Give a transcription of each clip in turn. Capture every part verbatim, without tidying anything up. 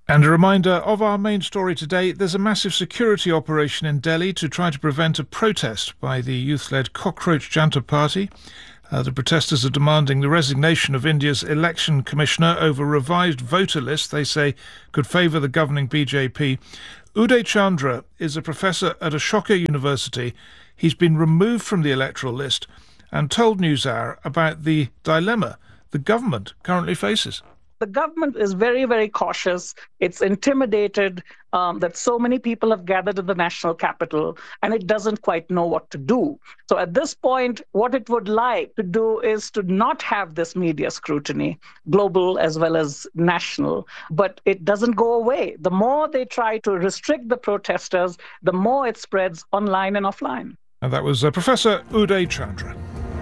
And a reminder of our main story today, there's a massive security operation in Delhi to try to prevent a protest by the youth-led Cockroach Janta Party. Uh, the protesters are demanding the resignation of India's election commissioner over revised voter lists they say could favour the governing B J P. Uday Chandra is a professor at Ashoka University. He's been removed from the electoral list and told NewsHour about the dilemma the government currently faces. The government is very, very cautious. It's intimidated um, that so many people have gathered in the national capital, and it doesn't quite know what to do. So at this point, what it would like to do is to not have this media scrutiny, global as well as national, but it doesn't go away. The more they try to restrict the protesters, the more it spreads online and offline. And that was uh, Professor Uday Chandra.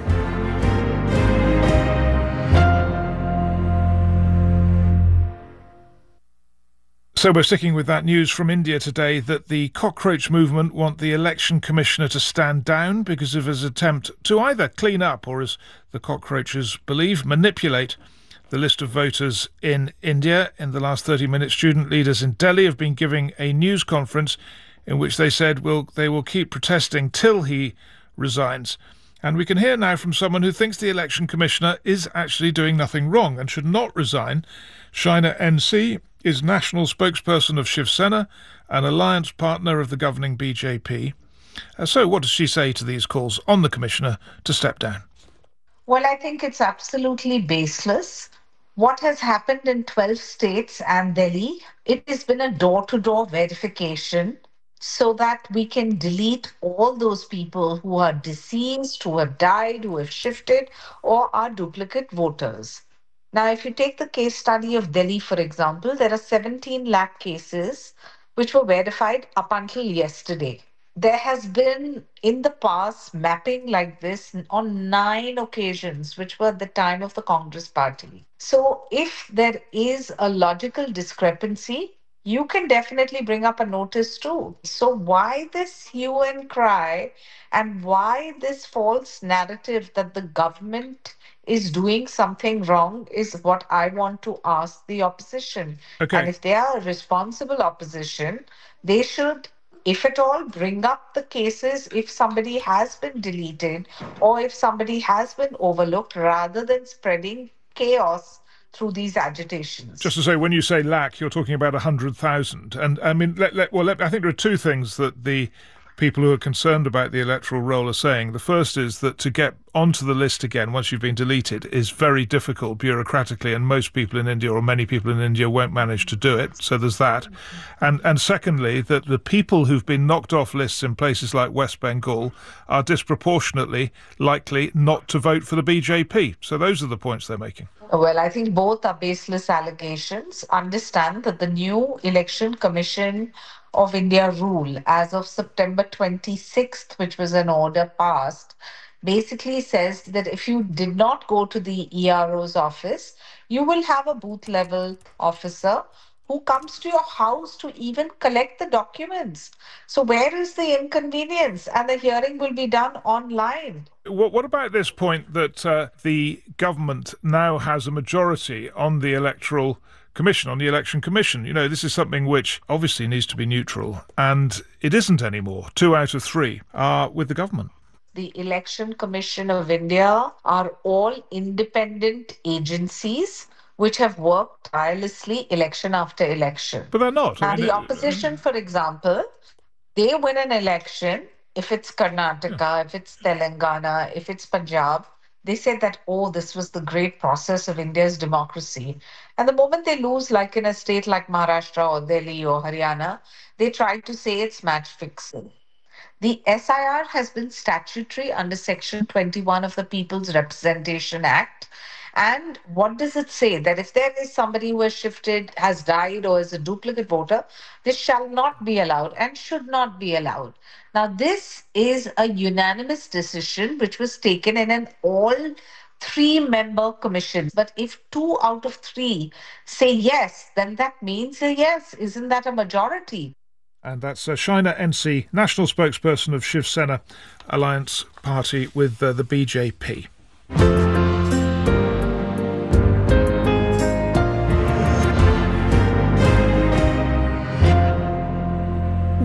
So we're sticking with that news from India today that the cockroach movement want the election commissioner to stand down because of his attempt to either clean up or, as the cockroaches believe, manipulate the list of voters in India. In the last thirty minutes, student leaders in Delhi have been giving a news conference in which they said will they will keep protesting till he resigns. And we can hear now from someone who thinks the election commissioner is actually doing nothing wrong and should not resign. Shaina N C is national spokesperson of Shiv Sena, an alliance partner of the governing B J P. Uh, so what does she say to these calls on the commissioner to step down? Well, I think it's absolutely baseless. What has happened in twelve states and Delhi, it has been a door-to-door verification so that we can delete all those people who are deceased, who have died, who have shifted, or are duplicate voters. Now, if you take the case study of Delhi, for example, there are seventeen lakh cases which were verified up until yesterday. There has been in the past mapping like this on nine occasions, which were at the time of the Congress party. So if there is a logical discrepancy, you can definitely bring up a notice too. So why this hue and cry, and why this false narrative that the government is doing something wrong is what I want to ask the opposition. Okay. And if they are a responsible opposition, they should, if at all, bring up the cases if somebody has been deleted or if somebody has been overlooked, rather than spreading chaos through these agitations. Just to say, when you say lack, you're talking about one hundred thousand. And I mean, let, let, well, let, I think there are two things that the people who are concerned about the electoral roll are saying. The first is that to get onto the list again once you've been deleted is very difficult bureaucratically, and most people in India, or many people in India, won't manage to do it. So there's that. And and secondly, that the people who've been knocked off lists in places like West Bengal are disproportionately likely not to vote for the B J P. So those are the points they're making. Well, I think both are baseless allegations. Understand that the new Election Commission of India rule as of September twenty-sixth, which was an order passed, basically says that if you did not go to the E R O's office, you will have a booth level officer who comes to your house to even collect the documents. So where is the inconvenience? And the hearing will be done online. What, what about this point that uh, the government now has a majority on the electoral commission, on the election commission? You know, this is something which obviously needs to be neutral, and it isn't anymore. Two out of three are with the government. The Election Commission of India are all independent agencies which have worked tirelessly election after election. But they're not. Now, I mean, the opposition, for example, they win an election, if it's Karnataka, yeah. if it's Telangana, if it's Punjab, they say that, oh, this was the great process of India's democracy. And the moment they lose, like in a state like Maharashtra or Delhi or Haryana, they try to say it's match fixing. The S I R has been statutory under Section twenty-one of the People's Representation Act. And what does it say? That if there is somebody who has shifted, has died, or is a duplicate voter, this shall not be allowed and should not be allowed. Now, this is a unanimous decision which was taken in an all three-member commission. But if two out of three say yes, then that means a yes. Isn't that a majority? And that's uh, Shaina N C, national spokesperson of Shiv Sena Alliance Party with uh, the B J P.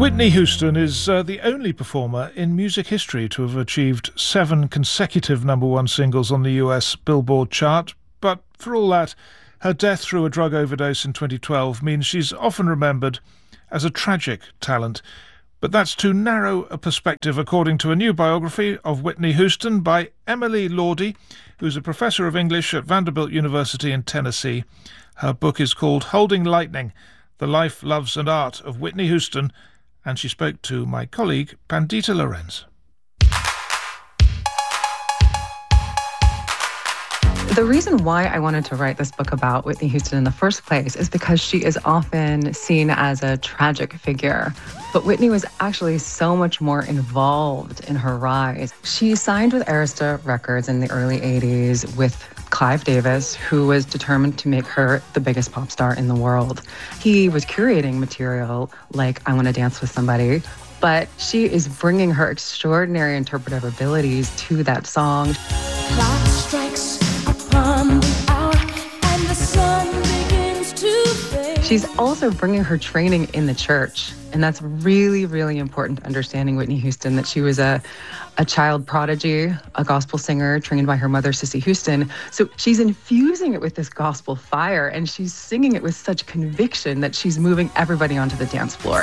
Whitney Houston is uh, the only performer in music history to have achieved seven consecutive number one singles on the U S Billboard chart. But for all that, her death through a drug overdose in twenty twelve means she's often remembered as a tragic talent. But that's too narrow a perspective, according to a new biography of Whitney Houston by Emily Lordy, who's a professor of English at Vanderbilt University in Tennessee. Her book is called Holding Lightning, The Life, Loves and Art of Whitney Houston, and she spoke to my colleague Pandita Lorenz. The reason why I wanted to write this book about Whitney Houston in the first place is because she is often seen as a tragic figure. But Whitney was actually so much more involved in her rise. She signed with Arista Records in the early eighties with Clive Davis, who was determined to make her the biggest pop star in the world. He was curating material like I Want to Dance with Somebody, but she is bringing her extraordinary interpretive abilities to that song. Clock strikes upon the hour and the sun begins to fade. She's also bringing her training in the church. And that's really, really important to understanding Whitney Houston, that she was a, a child prodigy, a gospel singer trained by her mother, Cissy Houston. So she's infusing it with this gospel fire, and she's singing it with such conviction that she's moving everybody onto the dance floor.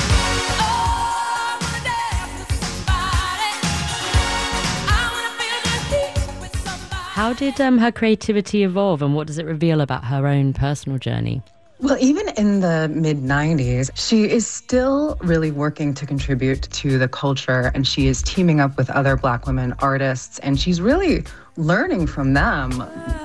How did um, her creativity evolve, and what does it reveal about her own personal journey? Well, even in the mid nineties, she is still really working to contribute to the culture, and she is teaming up with other Black women artists, and she's really learning from them.